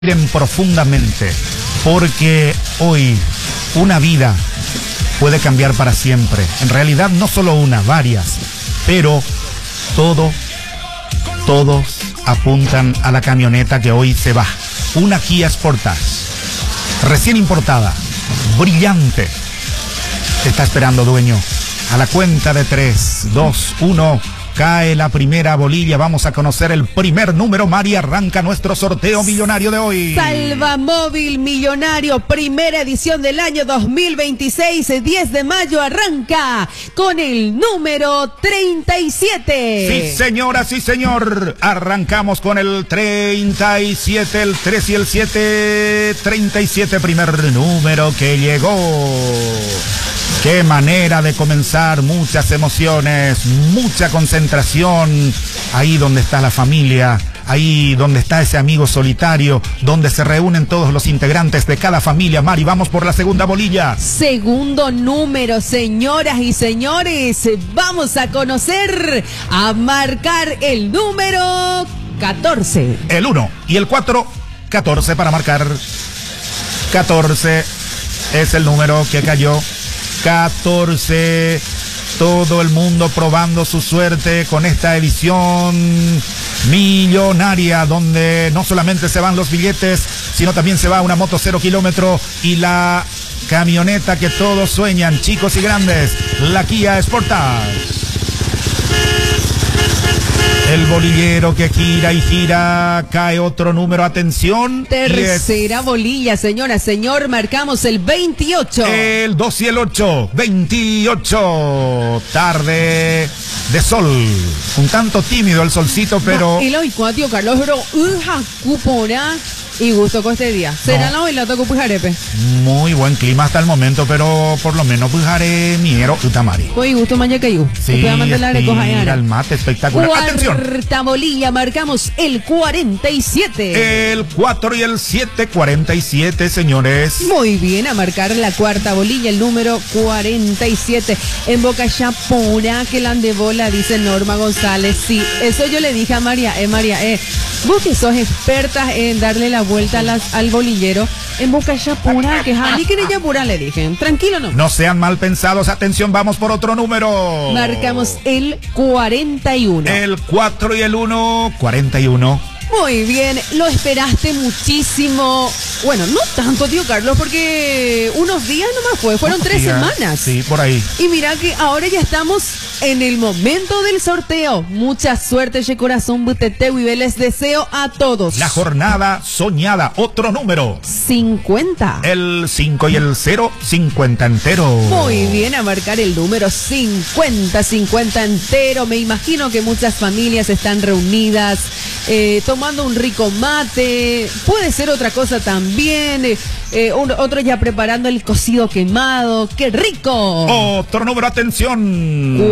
respiren profundamente, porque hoy una vida puede cambiar para siempre. En realidad no solo una, varias, pero todos apuntan a la camioneta que hoy se va. Una Kia Sportage, recién importada, brillante. Te está esperando, dueño. A la cuenta de 3, 2, 1... cae la primera bolilla. Vamos a conocer el primer número. Mari, arranca nuestro sorteo millonario de hoy. Salvamóvil Millonario, primera edición del año 2026, 10 de mayo, arranca con el número 37. Sí, señora, sí, señor. Arrancamos con el 37, el 3 y el 7. 37, primer número que llegó. Qué manera de comenzar, muchas emociones, mucha concentración, ahí donde está la familia, ahí donde está ese amigo solitario, donde se reúnen todos los integrantes de cada familia. Mari, vamos por la segunda bolilla. Segundo número, señoras y señores, vamos a conocer, a marcar el número 14. El 1 y el 4, 14 para marcar. 14 es el número que cayó. 14, todo el mundo probando su suerte con esta edición millonaria, donde no solamente se van los billetes, sino también se va una moto 0 kilómetro y la camioneta que todos sueñan, chicos y grandes, la Kia Sportage. El bolillero que gira y gira, cae otro número, atención. Tercera bolilla, señora, señor, marcamos el 28. El 2 y el 8, 28, tarde de sol. Un tanto tímido el solcito, pero... Y lo tío Carlos, pero cupona y gusto con este día. ¿Será la bailata con Pujarepe? Muy buen clima hasta el momento, pero por lo menos Pujare miero utamari. Hoy gusto mañana cayó. Sí, el mate espectacular. Atención. Cuarta bolilla, marcamos el 47. El 4 y el 7, 47, señores. Muy bien, a marcar la cuarta bolilla, el número 47. En Boca Chapura, que la de bola, dice Norma González. Sí, eso yo le dije a María, vos que sos experta en darle la vuelta al bolillero, en Boca Chapura, que Jali que Yapura, le dije. Tranquilo, no. No sean mal pensados, atención, vamos por otro número. Marcamos el 41. El 4 y el 1, 41. Muy bien, lo esperaste muchísimo. Bueno, no tanto, tío Carlos, porque unos días nomás fueron 3 semanas. Sí, por ahí. Y mira que ahora ya estamos en el momento del sorteo. Mucha suerte, che corazón, buteteu, y les deseo a todos. La jornada soñada, otro número. 50. El 5 y el 0, 50 entero. Muy bien, a marcar el número 50, 50 entero. Me imagino que muchas familias están reunidas, tomando un rico mate, puede ser otra cosa también, otro ya preparando el cocido quemado, ¡qué rico! Otro número, atención.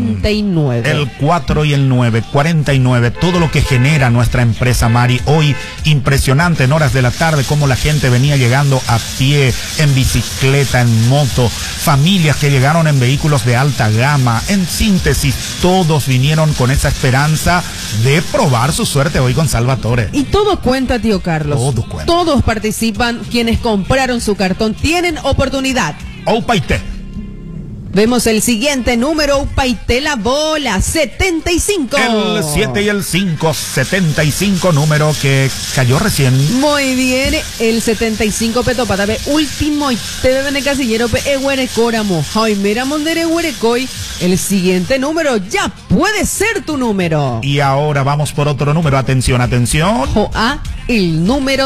49. El 4 y el 9, 49, todo lo que genera nuestra empresa, Mari. Hoy, impresionante, en horas de la tarde, cómo la gente venía llegando a pie, en bicicleta, en moto, familias que llegaron en vehículos de alta gama. En síntesis, todos vinieron con esa esperanza de probar su suerte hoy con Salvatore. Y todo cuenta, tío Carlos. Todo cuenta. Todos participan, quienes compraron su cartón tienen oportunidad. Aupaite. Vemos el siguiente número, Upaité la bola, 75. El 7 y el 5, 75, número que cayó recién. Muy bien, el 75, Petopatape, último, y te beben el casillero, Ehuerecóramo, Jaimera Mondere Huerecoy. El siguiente número ya puede ser tu número. Y ahora vamos por otro número, atención, atención. Joa, el número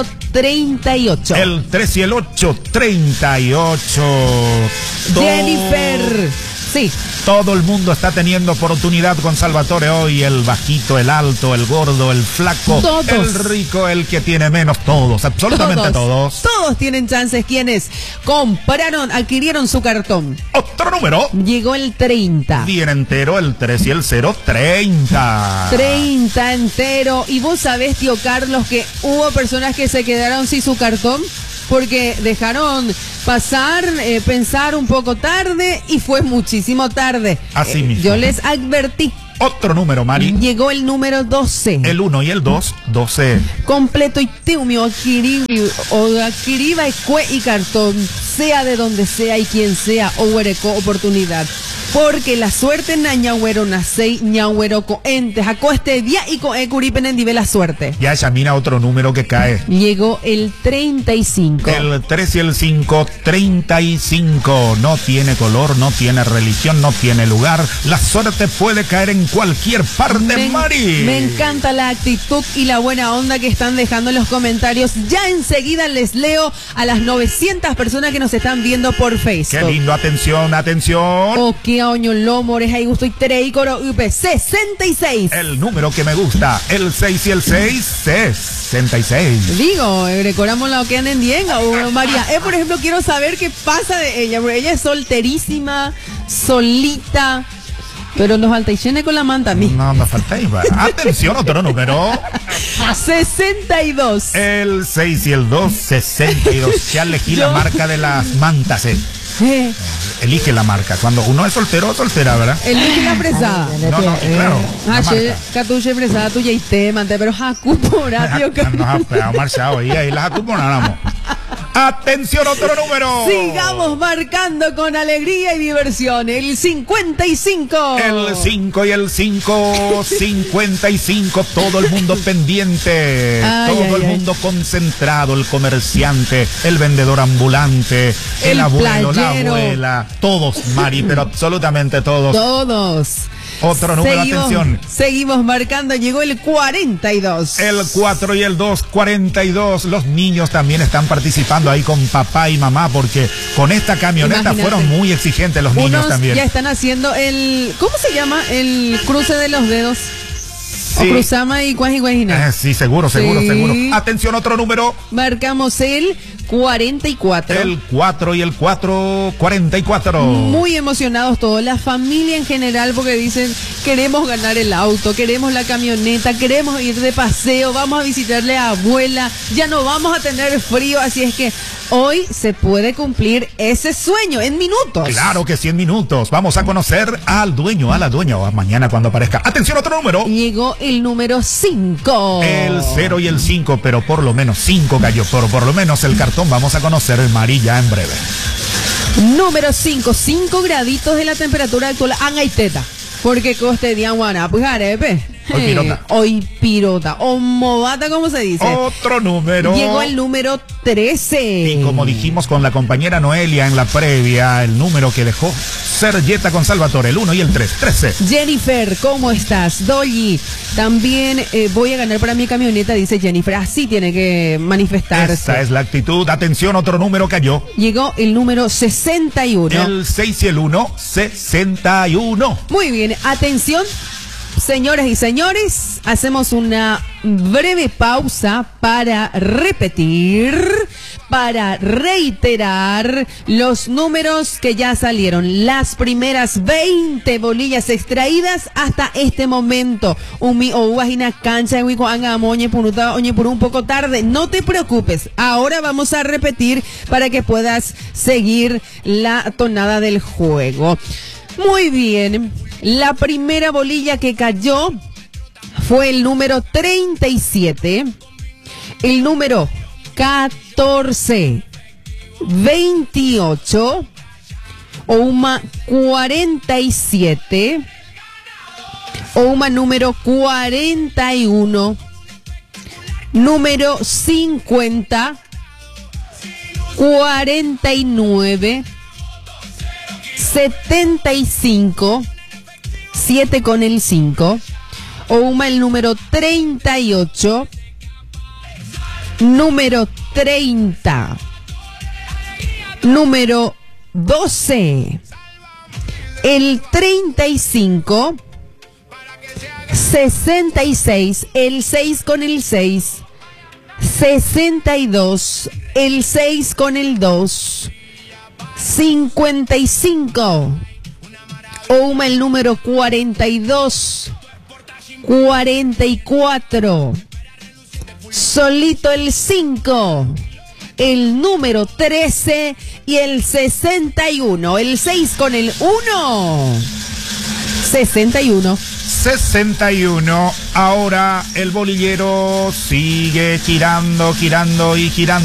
38. El 3 y el 8, 38. Jennifer. Sí. Todo el mundo está teniendo oportunidad con Salvatore hoy. El bajito, el alto, el gordo, el flaco, todos. El rico, el que tiene menos. Todos, absolutamente todos. Todos tienen chances. Quienes compraron, adquirieron su cartón. Otro número. Llegó el 30. Bien entero, el 3 y el 0, 30. 30 entero. Y vos sabés, tío Carlos, que hubo personas que se quedaron sin su cartón porque dejaron pasar, pensar un poco tarde y fue muchísimo tarde. Así mismo. Yo les advertí Otro número, Mari. Llegó el número 12. El 1 y el 2, 12. Completo y teumio adquiriba y cartón, sea de donde sea y quien sea, o huereco oportunidad. Porque la suerte na ñagüero nacei, ñagüero coente, jaco este día y coe curipen en la suerte. Ya, Yamina, otro número que cae. Llegó el 35. El 3 y el 5, 35. No tiene color, no tiene religión, no tiene lugar. La suerte puede caer en cualquier parte, Mari. Me encanta la actitud y la buena onda que están dejando en los comentarios. Ya enseguida les leo a las 900 personas que nos están viendo por Facebook. Qué lindo, atención, atención. Ok, oño, lomo, oreja y gusto y tereicoro, UP 66. El número que me gusta, el 6 y el 6, 66. Digo, recoramos la que en Diego, María. Por ejemplo, quiero saber qué pasa de ella, porque ella es solterísima, solita, pero nos falta y llene con la manta a mí. No, me falta ahí. Atención, otro número. 62. El 6 y el 2, 62. Ya elegí la marca de las mantas, Elige la marca. Cuando uno es soltero o soltera, ¿verdad? Elige la presada. No, claro. Catuche presada tuya y te mante, pero jacu por atio. No, marchado y ahí las acuponáramos. Atención, otro número. Sigamos marcando con alegría y diversión. El 55. El 5 y el 5, 55. Todo el mundo pendiente. Todo el mundo concentrado. El comerciante, el vendedor ambulante, el abuelo, playero. la abuela. Todos, Mari, pero absolutamente todos. Todos. Otro número, atención. Seguimos marcando, llegó el 42. El 4 y el 2, 42. Los niños también están participando ahí con papá y mamá, porque con esta camioneta Imagínate. Fueron muy exigentes los niños Unos también. ya están haciendo el, ¿cómo se llama? El cruce de los dedos. Sí. O cruzama y guajina. Sí, seguro. Atención, otro número. Marcamos el 44. El 4 y el 4, 44. Muy emocionados todos, la familia en general, porque dicen, queremos ganar el auto, queremos la camioneta, queremos ir de paseo, vamos a visitarle a abuela, ya no vamos a tener frío, así es que hoy se puede cumplir ese sueño en minutos. Claro que sí, en minutos. Vamos a conocer al dueño, a la dueña, o mañana cuando aparezca. Atención, otro número. Llegó el número 5. El 0 y el 5, pero por lo menos 5 cayó. Por lo menos el cartón vamos a conocer el Mari ya en breve. Número 5, 5 graditos de la temperatura actual. Angaiteta. Porque coste de aguana, pues arepe. Hoy pirota. Hoy pirota. O movata, ¿cómo se dice? Otro número. Llegó el número 13. Y como dijimos con la compañera Noelia en la previa, el número que dejó Sergeta con Salvatore, el 1 y el 3, 13. Jennifer, ¿cómo estás? Dolly, también voy a ganar para mi camioneta, dice Jennifer. Así tiene que manifestarse. Esa es la actitud. Atención, otro número cayó. Llegó el número 61. El 6 y el 1, 61. Muy bien, atención. Señoras y señores, hacemos una breve pausa para repetir, para reiterar los números que ya salieron. Las primeras 20 bolillas extraídas hasta este momento. Umi o guajina cancha huico anga moñe punuta oñe por un poco tarde. No te preocupes. Ahora vamos a repetir para que puedas seguir la tonada del juego. Muy bien. La primera bolilla que cayó fue el número 37, el número 14, 28, Ouma 47, Ouma número 41, número 50, 49, 75, 7 con el 5, Ouma el número 38, número 30, número 12, el 35, 66, el 6 con el 6, 62, el 6 con el 2, 55, Ouma el número 42, 44, solito el 5, el número 13 y el 61, el 6 con el 1, 61. 61. Ahora el bolillero sigue girando y girando.